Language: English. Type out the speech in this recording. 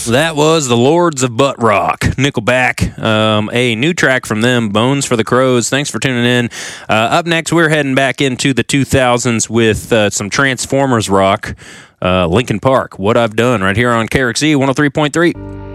That was the Lords of Butt Rock, Nickelback. A new track from them, Bones for the Crows. Thanks for tuning in. Up next, we're heading back into the 2000s with some Transformers rock. Linkin Park, What I've Done, right here on KRXE 103.3.